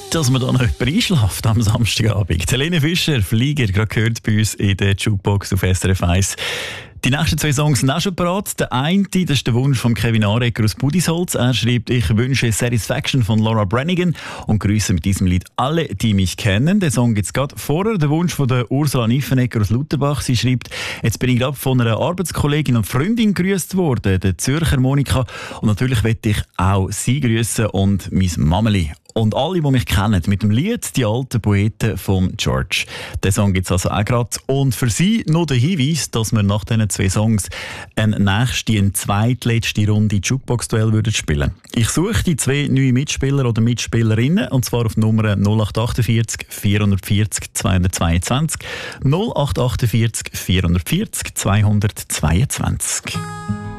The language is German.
dass man da noch jemand einschläft am Samstagabend. Helene Fischer, Flieger, gerade gehört bei uns in der Jukebox auf SRF 1. Die nächsten 2 Songs sind auch schon parat. Der eine, das ist der Wunsch von Kevin Arecker aus Budisholz. Er schreibt, ich wünsche Satisfaction von Laura Branigan und grüße mit diesem Lied alle, die mich kennen. Den Song gibt es gerade vorher. Der Wunsch von der Ursula Niffenegger aus Lutherbach. Sie schreibt, jetzt bin ich gerade von einer Arbeitskollegin und Freundin gegrüßt worden, der Zürcher Monika. Und natürlich möchte ich auch sie grüßen und mein Mameli. Und alle, die mich kennen, mit dem Lied «Die alten Poeten» von George. Den Song gibt es also auch gerade. Und für Sie noch der Hinweis, dass wir nach diesen 2 Songs eine zweitletzte Runde Jukebox-Duell spielen würden. Ich suche die 2 neue Mitspieler oder Mitspielerinnen, und zwar auf Nummer 0848 440 222, 0848 440 222.